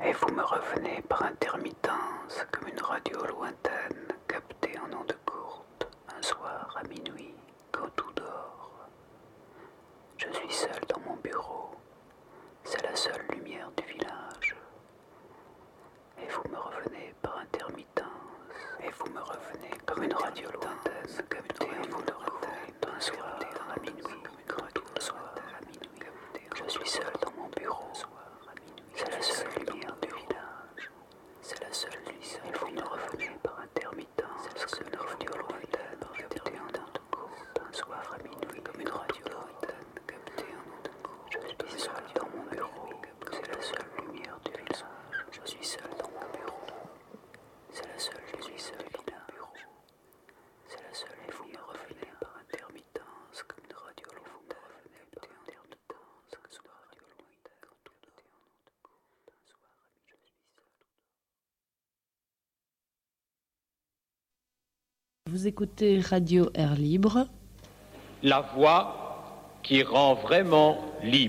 Et vous me revenez par intermittence, comme une radio lointaine, captée en ondes courtes, un soir à minuit, quand tout dort. Je suis seul dans mon bureau, c'est la seule lumière du village. Et vous me revenez par intermittence, et vous me revenez comme une radio lointaine, captée en ondes courtes, un soir à minuit, quand tout dort. Je suis seul dans mon bureau, c'est la seule lumière du village. C'est la seule lumière. Et vous me revenez par intermittence, comme une radio lointaine, captée en ondes courtes, un soir à minuit, comme une radio lointaine, captée en ondes courtes. Je suis seul dans mon bureau, c'est la seule lumière du village. Je suis seul dans mon bureau, c'est la seule lumière du village. C'est la seule. Et vous me revenez par intermittence, comme une radio lointaine, captée en ondes courtes, un soir à minuit, quand tout dort. Vous écoutez Radio Air Libre. La voix qui rend vraiment libre.